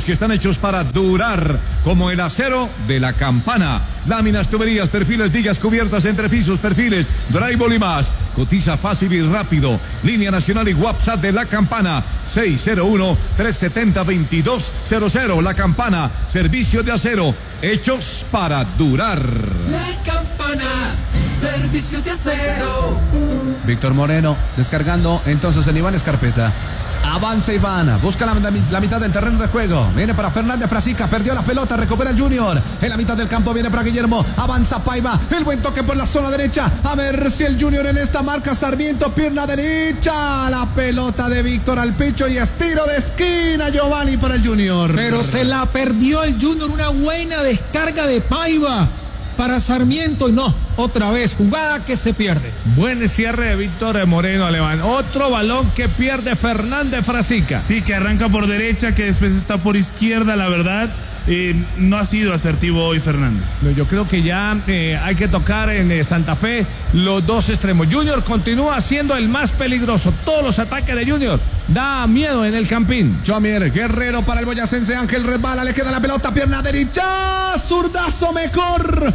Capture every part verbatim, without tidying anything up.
que están hechos para durar, como el acero de la Campana. Láminas, tuberías, perfiles, vigas, cubiertas, entrepisos, perfiles, drywall y más. Cotiza fácil y rápido. Línea nacional y WhatsApp de la Campana. seis cero uno, tres siete cero, dos dos cero cero. La Campana, servicio de acero, hechos para durar. La Campana, servicio de acero. Víctor Moreno descargando entonces en Iván Escarpeta. Avanza Iván, busca la, la mitad del terreno de juego. Viene para Fernández Frasica, perdió la pelota, recupera el Junior. En la mitad del campo viene para Guillermo. Avanza Paiva, el buen toque por la zona derecha. A ver si el Junior en esta marca. Sarmiento, pierna derecha. La pelota de Víctor al pecho y estiro de esquina, Giovanni, para el Junior. Pero se la perdió el Junior. Una buena descarga de Paiva para Sarmiento y no, otra vez, jugada que se pierde. Buen cierre de Víctor Moreno Alemán. Otro balón que pierde Fernández Frasica. Sí, que arranca por derecha, que después está por izquierda, la verdad. Eh, no ha sido asertivo hoy Fernández. Yo creo que ya eh, hay que tocar en eh, Santa Fe los dos extremos. Junior continúa siendo el más peligroso. Todos los ataques de Junior da miedo en el Campín. Jomier Guerrero para el boyacense. Ángel resbala, le queda la pelota, pierna derecha, zurdazo mejor,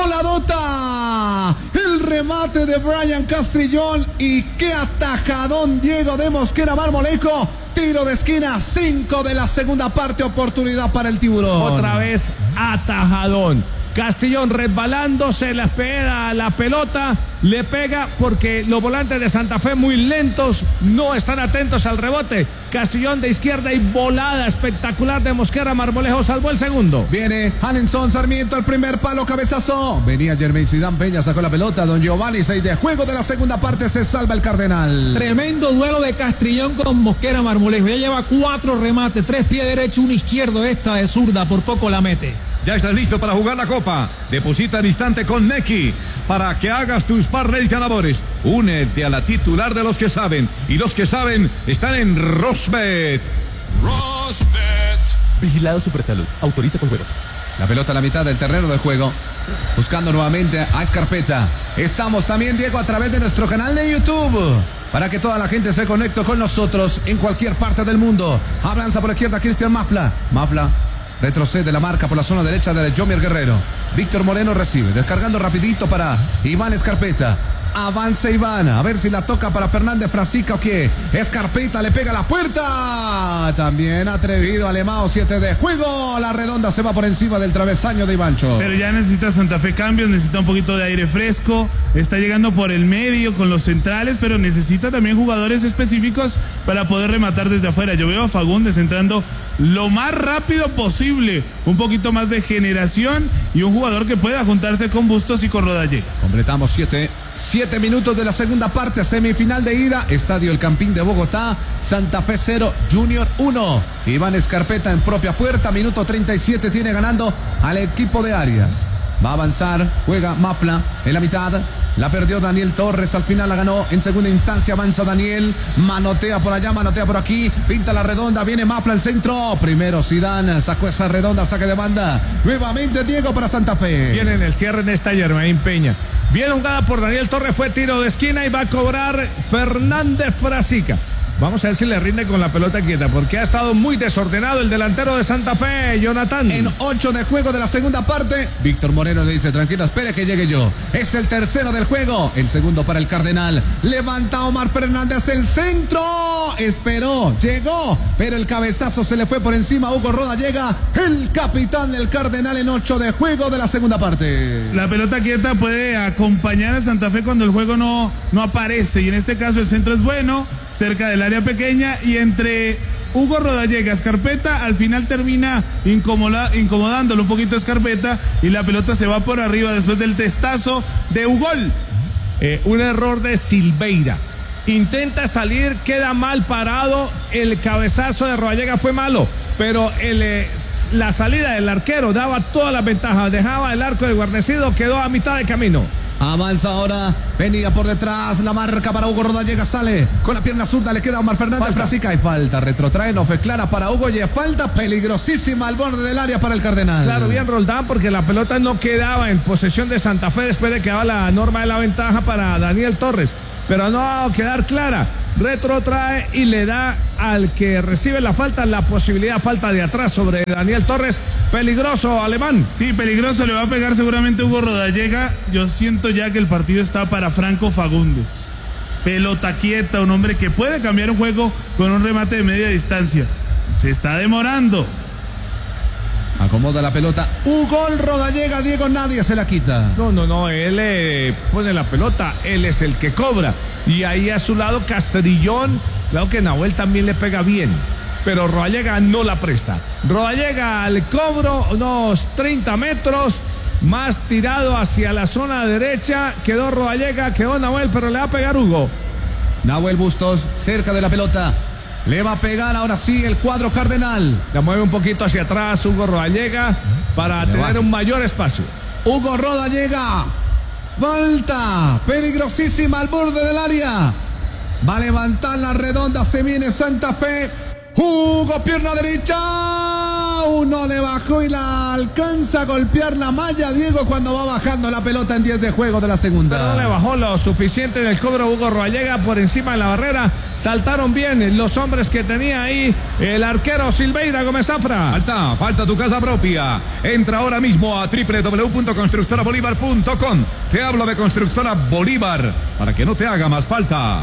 Poladota, el remate de Brian Castrillón y qué atajadón Diego de Mosquera Marmolejo. Tiro de esquina, cinco de la segunda parte, oportunidad para el Tiburón. Otra vez atajadón. Castrillón resbalándose, la pega la pelota, le pega porque los volantes de Santa Fe muy lentos, no están atentos al rebote. Castrillón de izquierda y volada espectacular de Mosquera Marmolejo, salvó el segundo. Viene Hanenson Sarmiento, el primer palo, cabezazo. Venía Jermaine Zidane Peña, sacó la pelota. Don Giovanni, seis de juego de la segunda parte, se salva el Cardenal. Tremendo duelo de Castrillón con Mosquera Marmolejo. Ya lleva cuatro remates, tres pies derecho, un izquierdo. Esta de zurda, por poco la mete. Ya estás listo para jugar la Copa. Deposita al instante con Nequi para que hagas tus parlays ganadores. Únete a la titular de los que saben. Y los que saben están en Rosbet. Rosbet. Vigilado Supersalud. Autoriza con juegos. La pelota a la mitad del terreno de juego. Buscando nuevamente a Escarpeta. Estamos también, Diego, a través de nuestro canal de YouTube, para que toda la gente se conecte con nosotros en cualquier parte del mundo. Avanza por la izquierda Cristian Mafla. Mafla retrocede la marca por la zona derecha de Jomier Guerrero. Víctor Moreno recibe, descargando rapidito para Iván Escarpeta. Avanza Iván, a ver si la toca para Fernández Frasica o qué. Escarpeta le pega a la puerta. También atrevido Alemão, siete de juego. La redonda se va por encima del travesaño de Ivancho. Pero ya necesita Santa Fe cambios, necesita un poquito de aire fresco. Está llegando por el medio con los centrales, pero necesita también jugadores específicos para poder rematar desde afuera. Yo veo a Fagundes entrando lo más rápido posible, un poquito más de generación y un jugador que pueda juntarse con Bustos y con Rodallega. Completamos siete, siete minutos de la segunda parte, semifinal de ida, Estadio El Campín de Bogotá, Santa Fe cero, Junior uno. Iván Escarpeta en propia puerta, minuto treinta y siete, tiene ganando al equipo de Arias. Va a avanzar, juega Mafla en la mitad. La perdió Daniel Torres, al final la ganó en segunda instancia, avanza Daniel, manotea por allá, manotea por aquí, pinta la redonda, viene Mafla al centro, primero Zidane, sacó esa redonda, saque de banda, nuevamente Diego para Santa Fe. Viene en el cierre en esta Jermaine Peña, bien jugada por Daniel Torres, fue tiro de esquina y va a cobrar Fernández Frasica. Vamos a ver si le rinde con la pelota quieta, porque ha estado muy desordenado el delantero de Santa Fe, Jonathan. En ocho de juego de la segunda parte, Víctor Moreno le dice, tranquilo, espere que llegue yo. Es el tercero del juego, el segundo para el Cardenal. Levanta Omar Fernández, el centro. Esperó, llegó, pero el cabezazo se le fue por encima. Hugo Rodallega, el capitán del Cardenal, en ocho de juego de la segunda parte. La pelota quieta puede acompañar a Santa Fe cuando el juego no, no aparece, y en este caso el centro es bueno, cerca del área pequeña, y entre Hugo Rodallega, Escarpeta, al final termina incomoda, incomodándolo un poquito a Escarpeta y la pelota se va por arriba después del testazo de Ugol. Eh, un error de Silveira. Intenta salir, queda mal parado. El cabezazo de Rodallega fue malo, pero el, eh, la salida del arquero daba todas las ventajas. Dejaba el arco del guarnecido, quedó a mitad de camino. Avanza ahora, venía por detrás, la marca para Hugo Rodallega, sale con la pierna zurda, le queda a Omar Fernández Frasica y falta, retrotrae, no fue clara para Hugo y falta peligrosísima al borde del área para el Cardenal. Claro, bien Roldán, porque la pelota no quedaba en posesión de Santa Fe después de que daba la norma de la ventaja para Daniel Torres. pero no va a quedar clara. Retrotrae y le da al que recibe la falta la posibilidad, falta de atrás sobre Daniel Torres. Peligroso, Alemán. Sí, peligroso, le va a pegar seguramente Hugo Rodallega. Yo siento ya que el partido está para Franco Fagundes. Pelota quieta, un hombre que puede cambiar un juego con un remate de media distancia. Se está demorando. Acomoda la pelota. Hugo Rodallega, Diego, nadie se la quita. No, no, no, él eh, pone la pelota, él es el que cobra. Y ahí a su lado Castrillón, claro que Nahuel también le pega bien, pero Rodallega no la presta. Rodallega al cobro, unos treinta metros, más tirado hacia la zona derecha. Quedó Rodallega, quedó Nahuel, pero le va a pegar Hugo. Nahuel Bustos, cerca de la pelota. Le va a pegar ahora sí el cuadro cardenal. La mueve un poquito hacia atrás Hugo Rodallega para Le tener va. un mayor espacio. Hugo Rodallega. Falta peligrosísima al borde del área. Va a levantar la redonda. Se viene Santa Fe. Hugo, pierna derecha. Uno le bajó y la alcanza a golpear la malla. Diego, cuando va bajando la pelota en diez de juego de la segunda. Pero no le bajó lo suficiente en el cobro Hugo Rodallega por encima de la barrera. Saltaron bien los hombres que tenía ahí el arquero Silveira Gómez Zafra. Falta, falta tu casa propia. Entra ahora mismo a doble u doble u doble u punto constructora bolívar punto com. Te hablo de Constructora Bolívar para que no te haga más falta.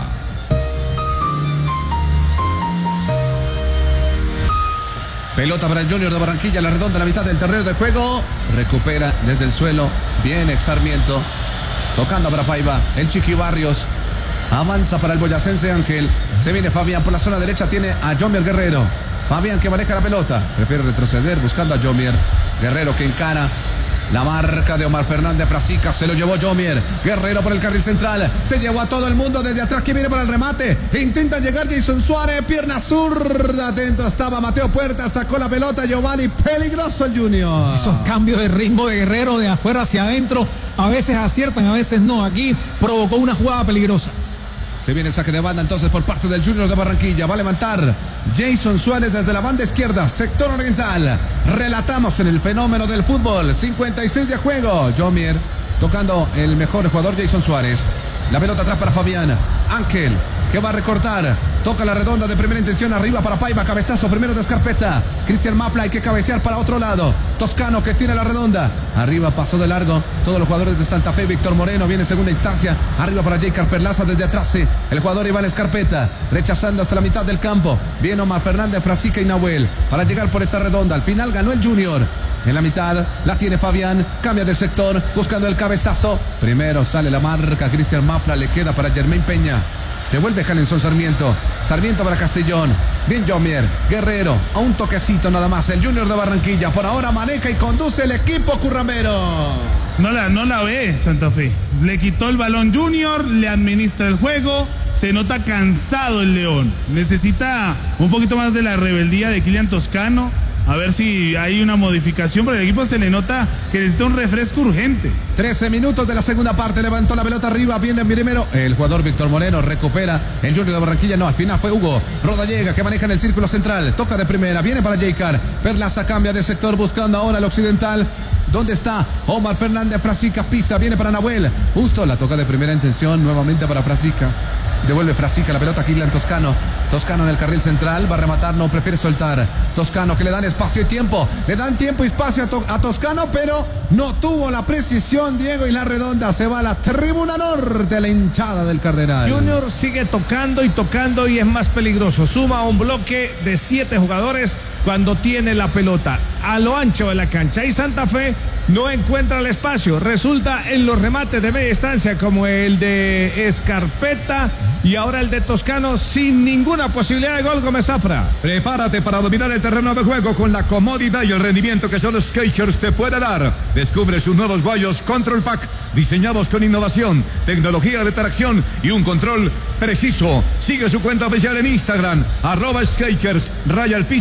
Pelota para el Junior de Barranquilla, la redonda a la mitad del terreno de juego. Recupera desde el suelo. Bien, Sarmiento. Tocando para Paiva. El Chiqui Barrios. Avanza para el boyacense Ángel. Se viene Fabián por la zona derecha. Tiene a Jomier Guerrero. Fabián que maneja la pelota. Prefiere retroceder buscando a Jomier. Guerrero que encara. La marca de Omar Fernández Frasica, se lo llevó Jomier. Guerrero por el carril central, se llevó a todo el mundo desde atrás, que viene para el remate. Intenta llegar Jason Suárez, pierna zurda, atento estaba Mateo Puerta, sacó la pelota Giovanni, peligroso el Junior. Esos cambios de ritmo de Guerrero de afuera hacia adentro, a veces aciertan, a veces no. Aquí provocó una jugada peligrosa. Se viene el saque de banda entonces por parte del Junior de Barranquilla. Va a levantar Jason Suárez desde la banda izquierda, sector oriental. Relatamos en el fenómeno del fútbol. cincuenta y seis de juego. Jomier tocando el mejor jugador Jason Suárez. La pelota atrás para Fabián. Ángel que va a recortar. Toca la redonda de primera intención arriba para Paiva. Cabezazo primero de Escarpeta. Cristian Mafla hay que cabecear para otro lado. Toscano que tiene la redonda. Arriba pasó de largo. Todos los jugadores de Santa Fe. Víctor Moreno viene en segunda instancia. Arriba para J. Perlaza desde atrás. Sí. El jugador Iván Escarpeta. Rechazando hasta la mitad del campo. Viene Omar Fernández, Frasica y Nahuel. Para llegar por esa redonda. Al final ganó el Junior. En la mitad la tiene Fabián. Cambia de sector. Buscando el cabezazo. Primero sale la marca. Cristian Mafla le queda para Germain Peña. Devuelve Jalenson Sarmiento. Sarmiento para Castellón. Bien Jomier. Guerrero. A un toquecito nada más. El Junior de Barranquilla. Por ahora maneja y conduce el equipo currambero. No la, no la ve Santa Fe. Le quitó el balón Junior. Le administra el juego. Se nota cansado el León. Necesita un poquito más de la rebeldía de Kylian Toscano. A ver si hay una modificación, pero el equipo se le nota que necesita un refresco urgente. trece minutos de la segunda parte, levantó la pelota arriba, viene primero el jugador Víctor Moreno, recupera el Junior de Barranquilla, no, al final fue Hugo Rodallega que maneja en el círculo central, toca de primera, viene para Jaycar, Perlaza cambia de sector buscando ahora el occidental. ¿Dónde está Omar Fernández? Frasica pisa, viene para Nahuel. Justo la toca de primera intención, nuevamente para Frasica. Devuelve Frasica la pelota a Kylian Toscano. Toscano en el carril central, va a rematar, no prefiere soltar. Toscano que le dan espacio y tiempo. Le dan tiempo y espacio a, to a Toscano, pero no tuvo la precisión, Diego, y la redonda se va a la tribuna norte, la hinchada del Cardenal. Junior sigue tocando y tocando y es más peligroso. Suma un bloque de siete jugadores cuando tiene la pelota a lo ancho de la cancha. Y Santa Fe no encuentra el espacio. Resulta en los remates de media distancia como el de Escarpeta y ahora el de Toscano sin ninguna posibilidad de gol. Gómez Zafra. Prepárate para dominar el terreno de juego con la comodidad y el rendimiento que solo Skechers te puede dar. Descubre sus nuevos guayos Control Pack, diseñados con innovación, tecnología de tracción y un control preciso. Sigue su cuenta oficial en Instagram, arroba Skechers, raya al piso Colombia.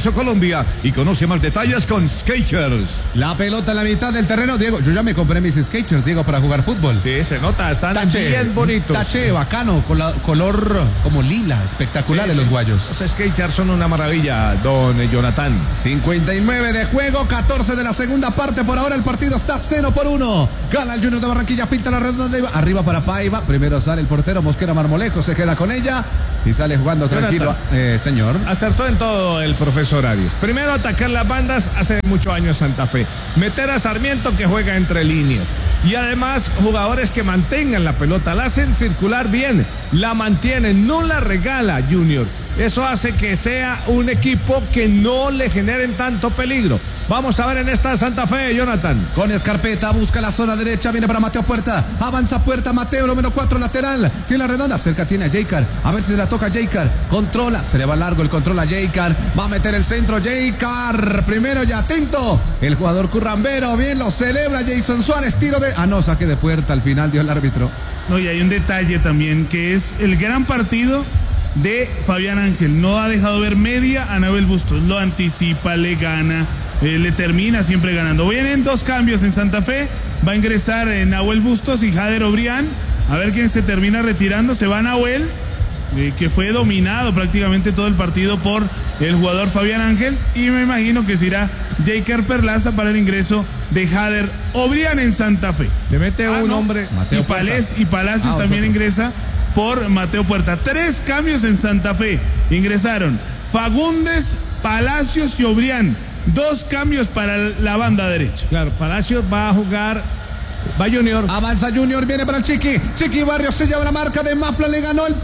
historia y conoce más detalles con Skechers. La pelota en la mitad del terreno, Diego. Yo ya me compré mis Skechers, Diego, para jugar fútbol. Sí, se nota, están Tache, bien bonitos. Tache, bacano, con la, color como lila, espectaculares Sí, los sí. guayos. Los Skechers son una maravilla, don Jonathan. cincuenta y nueve de juego, catorce de la segunda parte. Por ahora el partido está cero por uno. Gana el Junior de Barranquilla, pinta la redonda de arriba para Paiva. Primero sale el portero Mosquera Marmolejo, se queda con ella y sale jugando tranquilo. Eh, señor. Acertó en todo el profesor Arias. Primero atacar las bandas hace muchos años Santa Fe. Meter a Sarmiento que juega entre líneas. Y además jugadores que mantengan la pelota. La hacen circular bien. La mantienen, no la regala Junior. Eso hace que sea un equipo que no le generen tanto peligro. Vamos a ver en esta Santa Fe, Jonathan. Con Escarpeta, busca la zona derecha, viene para Mateo Puerta, avanza Puerta, Mateo, número cuatro, lateral, tiene la redonda, cerca tiene a Jaycar, a ver si se la toca a Jaycar, controla, se le va largo el control a Jaycar, va a meter el centro, Jaycar, primero ya atento, el jugador currambero, bien lo celebra Jason Suárez, tiro de, ah no, saque de Puerta, al final dio el árbitro. No, y hay un detalle también, que es el gran partido de Fabián Ángel. No ha dejado ver media a Nahuel Bustos, lo anticipa, le gana, eh, le termina siempre ganando. Vienen dos cambios en Santa Fe, va a ingresar eh, Nahuel Bustos y Jader Obrián, a ver quién se termina retirando. Se va Nahuel, eh, que fue dominado prácticamente todo el partido por el jugador Fabián Ángel, y me imagino que se irá Jaycar Perlaza para el ingreso de Jader Obrián en Santa Fe. Le mete Ah, un no. hombre. Mateo y Palés Puerta. y Palacios Ah, también otro. ingresa por Mateo Puerta. Tres cambios en Santa Fe. Ingresaron Fagundes, Palacios y Obrián. Dos cambios para la banda derecha. Claro, Palacios va a jugar. Va Junior. Avanza Junior, viene para el Chiqui. Chiqui Barrios se lleva la marca de Mafla, le ganó el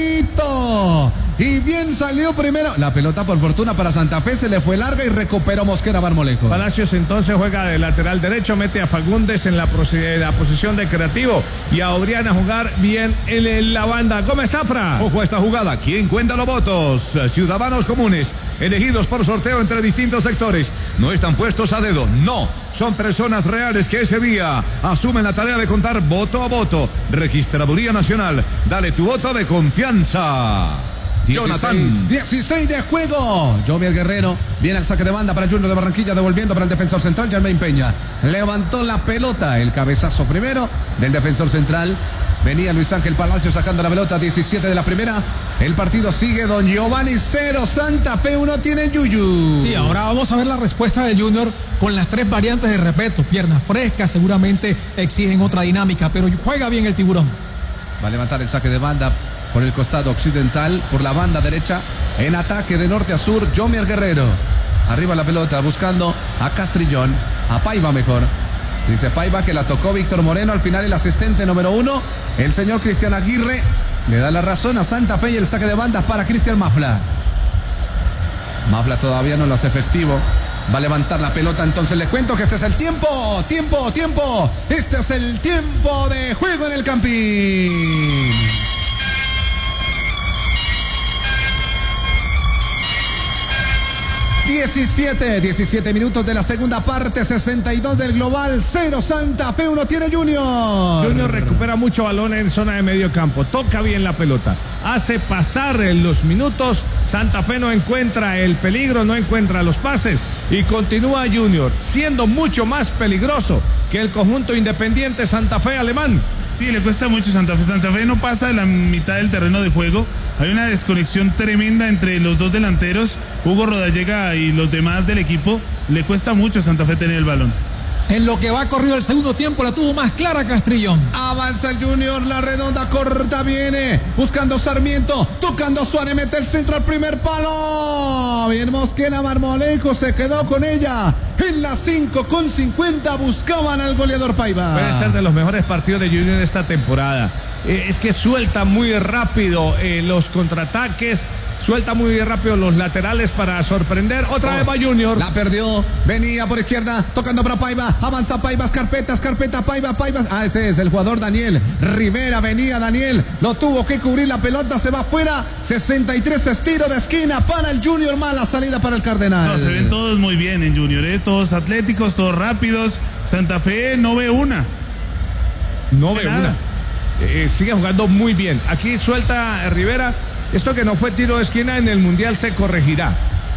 pequeñito. Y bien salió primero. La pelota por fortuna para Santa Fe se le fue larga y recuperó Mosquera Marmolejo. Palacios entonces juega de lateral derecho, mete a Fagundes en la, en la posición de creativo y a Obrián a jugar bien en, en la banda. Gómez Zafra. Ojo a esta jugada. ¿Quién cuenta los votos? Ciudadanos comunes, elegidos por sorteo entre distintos sectores. No están puestos a dedo, no. Son personas reales que ese día asumen la tarea de contar voto a voto. Registraduría Nacional, dale tu voto de confianza. Jonathan. dieciséis de juego. Joviel Guerrero viene al saque de banda para Junior de Barranquilla, devolviendo para el defensor central Germain Peña. Levantó la pelota, el cabezazo primero del defensor central. Venía Luis Ángel Palacio sacando la pelota, diecisiete de la primera. El partido sigue, don Giovanni, cero, Santa Fe uno, tiene Yuyu. Sí, ahora vamos a ver la respuesta de Junior con las tres variantes de respeto. Piernas frescas seguramente exigen otra dinámica, pero juega bien el Tiburón. Va a levantar el saque de banda por el costado occidental, por la banda derecha, en ataque de norte a sur, Jomier Guerrero. Arriba la pelota, buscando a Castrillón, a Paiva mejor. Dice Paiva que la tocó Víctor Moreno, al final el asistente número uno, el señor Cristian Aguirre, le da la razón a Santa Fe y el saque de banda para Cristian Mafla. Mafla todavía no lo hace efectivo. Va a levantar la pelota, entonces les cuento que este es el tiempo, tiempo, tiempo. Este es el tiempo de juego en el Campín. diecisiete, diecisiete minutos de la segunda parte, sesenta y dos del global, cero Santa Fe, uno tiene Junior. Junior recupera mucho balón en zona de medio campo, toca bien la pelota, hace pasar en los minutos, Santa Fe no encuentra el peligro, no encuentra los pases y continúa Junior siendo mucho más peligroso que el conjunto Independiente Santa Fe alemán. Sí, le cuesta mucho Santa Fe. Santa Fe no pasa de la mitad del terreno de juego. Hay una desconexión tremenda entre los dos delanteros, Hugo Rodallega y los demás del equipo. Le cuesta mucho a Santa Fe tener el balón. En lo que va corrido el segundo tiempo la tuvo más clara Castrillón. Avanza el Junior, la redonda corta viene, buscando Sarmiento, tocando Suárez, mete el centro al primer palo. Bien Mosquera Marmolejo se quedó con ella. En las cinco con cincuenta buscaban al goleador Paiva. Puede ser de los mejores partidos de Junior esta temporada. Eh, es que suelta muy rápido eh, los contraataques, suelta muy rápido los laterales para sorprender. Otra vez va Junior. La perdió, venía por izquierda, tocando para Paiva, avanza Paiva, Escarpeta, Escarpeta, Paiva, Paiva. Ah, ese es el jugador Daniel Rivera, venía Daniel, lo tuvo que cubrir la pelota, se va afuera, sesenta y tres estiro de esquina para el Junior, mala salida para el Cardenal. No, se ven todos muy bien en Junior, ¿eh? Todos atléticos, todos rápidos. Santa Fe no ve una. No De ve nada. una. Eh, sigue jugando muy bien. Aquí suelta Rivera. Esto que no fue tiro de esquina en el Mundial se corregirá.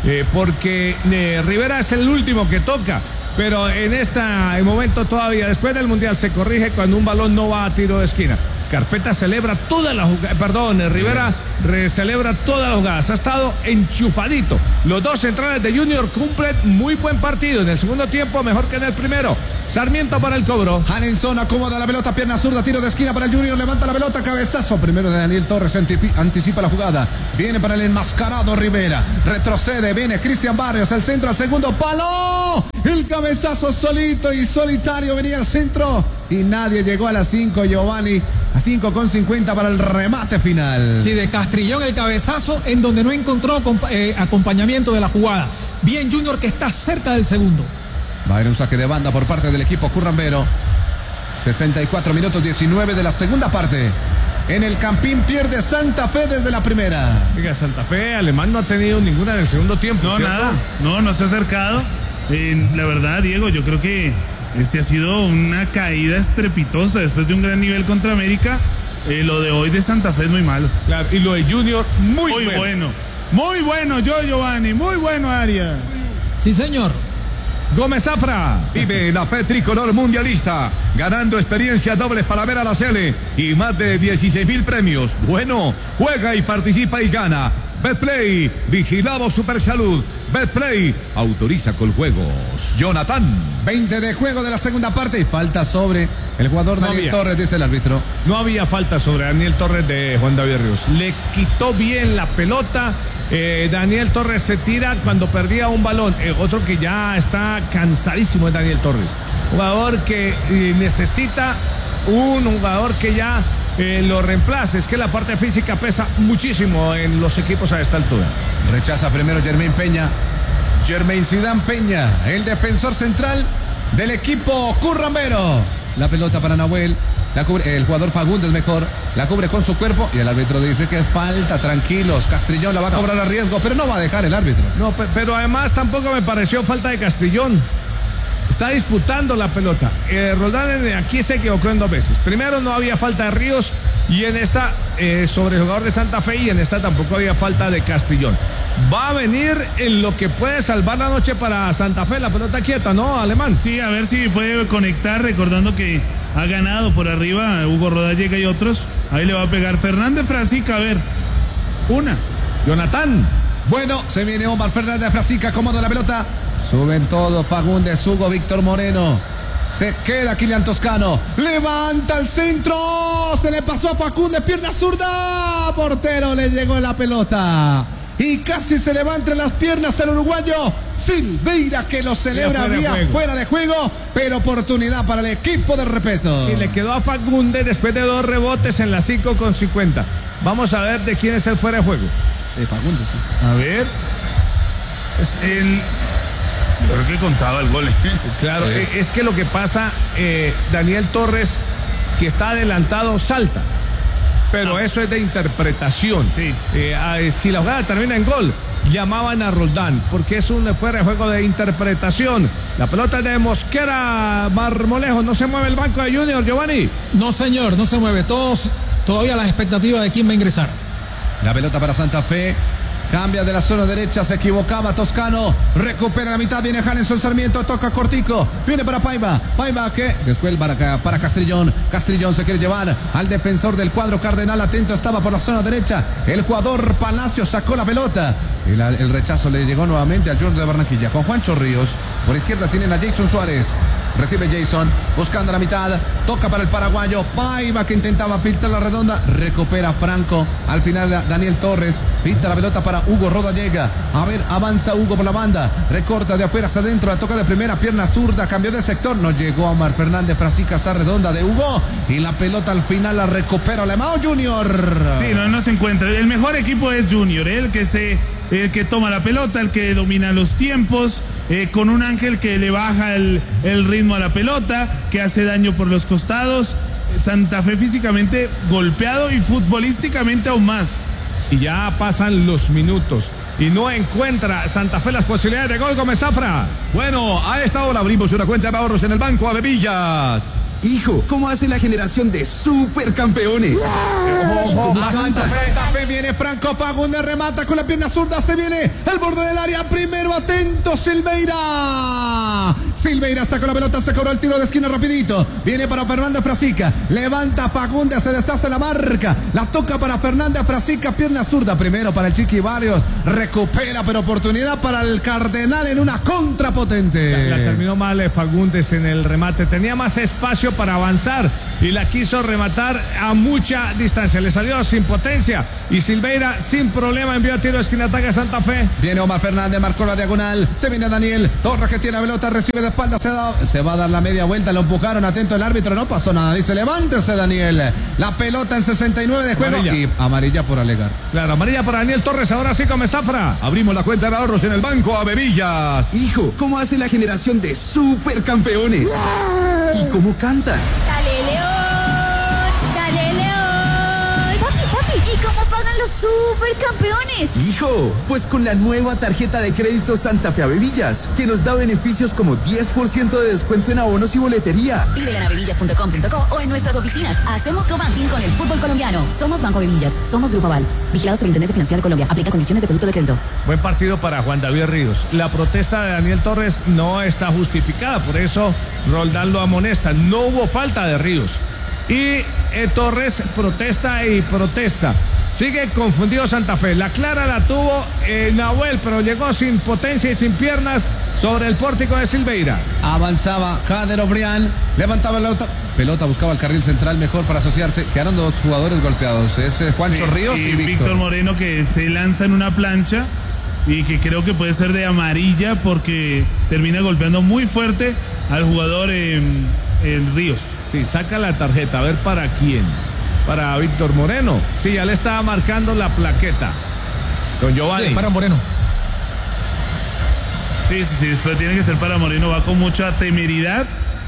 eh, porque eh, Rivera es el último que toca. Pero en este momento todavía, después del Mundial, se corrige cuando un balón no va a tiro de esquina. Scarpetta celebra toda la jugada, perdón, Rivera re celebra todas las jugadas. Ha estado enchufadito. Los dos centrales de Junior cumplen muy buen partido. En el segundo tiempo, mejor que en el primero. Sarmiento para el cobro. Hanenson acomoda la pelota, pierna zurda, tiro de esquina para el Junior, levanta la pelota, cabezazo. Primero de Daniel Torres, anticipa la jugada. Viene para el enmascarado Rivera. Retrocede, viene Cristian Barrios, el centro al segundo palo. El cabezazo solito y solitario venía al centro y nadie llegó a las cinco, Giovanni. A cinco con cincuenta para el remate final. Sí, de Castrillón el cabezazo en donde no encontró eh, acompañamiento de la jugada. Bien Junior que está cerca del segundo. Va a haber un saque de banda por parte del equipo currambero. sesenta y cuatro minutos diecinueve de la segunda parte. En el Campín pierde Santa Fe desde la primera. Oiga, Santa Fe, Alemán no ha tenido ninguna en el segundo tiempo. No, ¿cierto? nada. No, no se ha acercado. Eh, la verdad, Diego, yo creo que este ha sido una caída estrepitosa después de un gran nivel contra América. Eh, lo de hoy de Santa Fe es muy malo. Claro, y lo de Junior, muy, muy bueno. bueno. Muy bueno, yo, Giovanni. Muy bueno, Arias. Sí, señor. Gómez Zafra. Vive la fe tricolor mundialista, ganando experiencias dobles para ver a la Sele y más de dieciséis mil premios. Bueno, juega y participa y gana. Betplay, vigilado Supersalud. Betplay, autoriza con juegos. Jonathan. veinte de juego de la segunda parte y falta sobre el jugador No Daniel había. Torres, dice el árbitro. No había falta sobre Daniel Torres de Juan David Ríos. Le quitó bien la pelota. Eh, Daniel Torres se tira cuando perdía un balón. Eh, otro que ya está cansadísimo es Daniel Torres. Jugador que eh, necesita un jugador que ya eh, lo reemplace. Es que la parte física pesa muchísimo en los equipos a esta altura. Rechaza primero Germain Peña. Germain Zidane Peña, el defensor central del equipo currambero. La pelota para Nahuel. La cubre, el jugador Fagundes mejor, la cubre con su cuerpo y el árbitro dice que es falta, tranquilos, Castrillón la va a cobrar a riesgo, pero no va a dejar el árbitro. No, pe- pero además tampoco me pareció falta de Castrillón. Está disputando la pelota. Eh, Roldán en- aquí se equivocó en dos veces. Primero no había falta de Ríos y en esta eh, sobre el jugador de Santa Fe y en esta tampoco había falta de Castrillón. Va a venir en lo que puede salvar la noche para Santa Fe, la pelota quieta, ¿no, Alemán? Sí, a ver si puede conectar, recordando que ha ganado por arriba Hugo Rodallega y otros. Ahí le va a pegar Fernández Frasica, a ver. Una. Jonathan. Bueno, se viene Omar Fernández Frasica, acomoda la pelota. Suben todos, Fagundes, Hugo, Víctor Moreno. Se queda Kilian Toscano. Levanta el centro. Se le pasó a Fagundes, pierna zurda. Portero le llegó la pelota. Y casi se levanta en las piernas el uruguayo Silveira, que lo celebra fuera de vía juego. fuera de juego, pero oportunidad para el equipo de Repeto. Y le quedó a Fagundes después de dos rebotes en las cinco con cincuenta. Vamos a ver de quién es el fuera de juego. Eh, Fagundes, sí. A ver. Es el. Creo que contaba el gol. Claro, Sí. eh, es que lo que pasa, eh, Daniel Torres, que está adelantado, salta. Pero Ah. eso es de interpretación. Sí. Eh, ah, eh, si la jugada termina en gol, llamaban a Roldán, porque es un fuera de juego de interpretación. La pelota es de Mosquera Marmolejo. No se mueve el banco de Junior, Giovanni. No, señor, no se mueve. Todos, todavía las expectativas de quién va a ingresar. La pelota para Santa Fe. Cambia de la zona derecha, se equivocaba Toscano. Recupera la mitad, viene Hanenson Sarmiento, toca cortico. Viene para Paiva. Paiva que después para, para Castrillón. Castrillón se quiere llevar al defensor del cuadro cardenal. Atento estaba por la zona derecha. El jugador Palacio sacó la pelota. El, el rechazo le llegó nuevamente al Junior de Barranquilla. Con Juancho Ríos. Por izquierda tienen a Jason Suárez. Recibe Jason, buscando la mitad, toca para el paraguayo, Paiva que intentaba filtrar la redonda, recupera Franco, al final Daniel Torres, pinta la pelota para Hugo Rodallega, a ver, avanza Hugo por la banda, recorta de afuera hacia adentro, la toca de primera, pierna zurda, cambió de sector, no llegó a Omar Fernández, Frasica esa redonda de Hugo, y la pelota al final la recupera Alemão Junior. Sí, no, no se encuentra. El mejor equipo es Junior, ¿eh? el que se, el que toma la pelota, el que domina los tiempos, eh, con un Ángel que le baja el, el ritmo a la pelota, que hace daño por los costados. Santa Fe físicamente golpeado y futbolísticamente aún más. Y ya pasan los minutos. Y no encuentra Santa Fe las posibilidades de gol. Gómez Zafra. Bueno, a esta hora abrimos una cuenta de ahorros en el Banco Avevillas. Hijo, ¿cómo hace la generación de supercampeones? Santa Fe viene Franco Fagundes, remata con la pierna zurda, se viene el borde del área, primero atento Silveira. Silveira sacó la pelota, se cobró el tiro de esquina rapidito, viene para Fernández Frasica, levanta Fagundes, se deshace la marca, la toca para Fernández Frasica, pierna zurda primero para el Chiqui Barrios, recupera pero oportunidad para el Cardenal en una contrapotente. La, la terminó mal eh, Fagundes en el remate, tenía más espacio para avanzar y la quiso rematar a mucha distancia, le salió sin potencia y Silveira sin problema envió a tiro de esquina, ataque a Santa Fe. Viene Omar Fernández, marcó la diagonal, se viene Daniel Torres que tiene la pelota, recibe de espalda, se, da, se va a dar la media vuelta, lo empujaron, atento el árbitro, no pasó nada, dice levántese Daniel, la pelota en sesenta y nueve de juego amarilla. Y amarilla por alegar. Claro, amarilla para Daniel Torres, ahora sí come Zafra. Abrimos la cuenta de ahorros en el banco Avevillas. Hijo, ¿cómo hace la generación de supercampeones? ¿Y cómo cantan? ¡Dale, León! ¡Dale, León! Papi, papi, ¿y cómo pagan los supercampeones? Hijo, pues con la nueva tarjeta de crédito Santa Fe Avevillas, que nos da beneficios como diez por ciento de descuento en abonos y boletería. Pídela en avevillas punto com punto co o en nuestras oficinas. Hacemos co-banking con el fútbol colombiano. Somos Banco Avevillas, somos Grupo Aval. Vigilado Superintendencia Financiera de Colombia. Aplica condiciones de producto de crédito. Buen partido para Juan David Ríos. La protesta de Daniel Torres no está justificada, por eso Roldán lo amonesta. No hubo falta de Ríos. Y eh, Torres protesta y protesta. Sigue confundido Santa Fe. La clara la tuvo eh, Nahuel, pero llegó sin potencia y sin piernas sobre el pórtico de Silveira. Avanzaba Jader Obrián, levantaba la pelota, pelota buscaba el carril central mejor para asociarse. Quedaron dos jugadores golpeados, es eh, Juancho sí, Ríos y, y Víctor. Víctor Moreno, que se lanza en una plancha y que creo que puede ser de amarilla porque termina golpeando muy fuerte al jugador eh, en Ríos. Sí, saca la tarjeta, a ver para quién. Para Víctor Moreno. Sí, ya le estaba marcando la plaqueta. Don Giovanni. Sí, para Moreno. Sí, sí, sí, después tiene que ser para Moreno. Va con mucha temeridad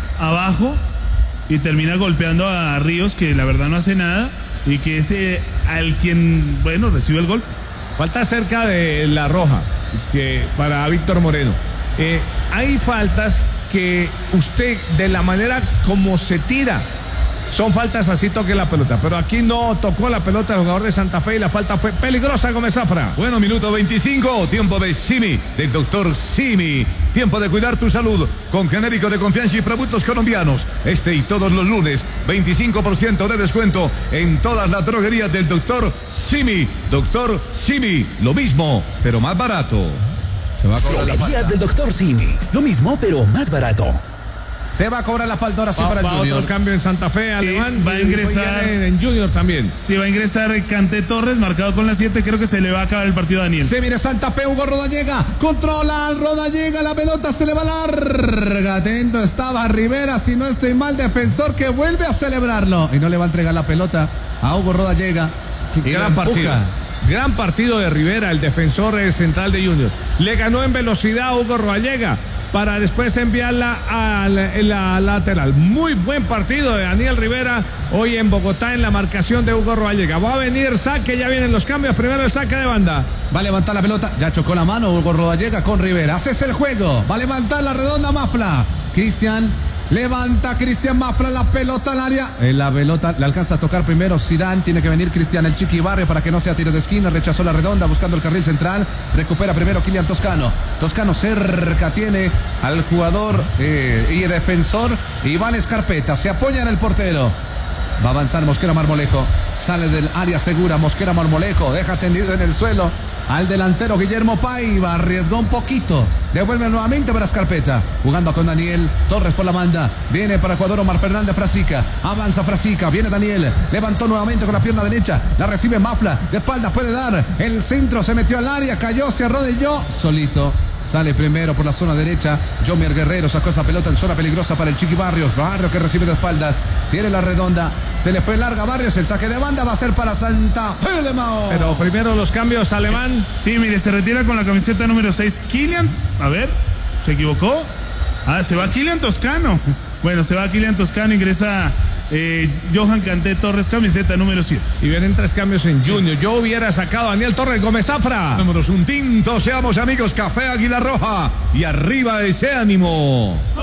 abajo y termina golpeando a Ríos, que la verdad no hace nada, y que es eh, al quien, bueno, recibe el golpe. Falta cerca de la roja que para Víctor Moreno. Eh, hay faltas que usted, de la manera como se tira, son faltas así toque la pelota, pero aquí no tocó la pelota el jugador de Santa Fe y la falta fue peligrosa, Gómez Zafra. Bueno, minuto veinticinco, tiempo de Simi, del doctor Simi. Tiempo de cuidar tu salud con genérico de confianza y productos colombianos. Este y todos los lunes, veinticinco por ciento de descuento en todas las droguerías del doctor Simi. Doctor Simi, lo mismo, pero más barato. Se va a cobrar la Droguerías del doctor Simi, lo mismo, pero más barato. Se va a cobrar la falta ahora sí va, para el va Junior. Otro cambio en Santa Fe, Alemán. Va a ingresar en, en Junior también. Sí, va a ingresar Canté Torres, marcado con la siete. Creo que se le va a acabar el partido a Daniel. Se viene Santa Fe, Hugo Rodallega. Controla al Rodallega, la pelota se le va larga. Atento estaba Rivera, si no estoy mal, defensor que vuelve a celebrarlo. Y no le va a entregar la pelota a Hugo Rodallega. Y gran partido. Gran partido de Rivera, el defensor central de Junior. Le ganó en velocidad a Hugo Rodallega para después enviarla a la, a la lateral. Muy buen partido de Daniel Rivera hoy en Bogotá en la marcación de Hugo Rodallega. Va a venir saque, ya vienen los cambios. Primero el saque de banda. Va a levantar la pelota, ya chocó la mano Hugo Rodallega con Rivera. Haces el juego, va a levantar la redonda Mafla. Cristian, levanta Cristian Mafla la pelota al área. En la pelota le alcanza a tocar primero Zidane, tiene que venir Cristian el Chiqui Barrio para que no sea tiro de esquina, rechazó la redonda buscando el carril central, recupera primero Kylian Toscano. Toscano cerca tiene al jugador eh, y defensor Iván Escarpeta, se apoya en el portero. Va a avanzar Mosquera Marmolejo, sale del área segura Mosquera Marmolejo, deja tendido en el suelo al delantero Guillermo Paiva, arriesgó un poquito, devuelve nuevamente para Escarpeta, jugando con Daniel Torres por la banda, viene para Ecuador Omar Fernández Frasica, avanza Frasica, viene Daniel, levantó nuevamente con la pierna derecha, la recibe Mafla, de espaldas puede dar, el centro se metió al área, cayó, se arrodilló, solito. Sale primero por la zona derecha, Jomier Guerrero sacó esa pelota en zona peligrosa para el Chiqui Barrios, Barrios que recibe de espaldas, tiene la redonda, se le fue larga Barrios, el saque de banda va a ser para Santa Fe, Lemao. Pero primero los cambios, Alemán. Sí, mire, se retira con la camiseta número seis, Kylian, a ver, ¿se equivocó? Ah, se va Kylian Toscano, bueno, se va Kylian Toscano, ingresa Eh, Johan Canté Torres, camiseta número siete. Y vienen tres cambios en Junior. Yo hubiera sacado a Daniel Torres, Gómez Zafra. Vámonos un tinto, seamos amigos, Café Águila Roja. Y arriba ese ánimo.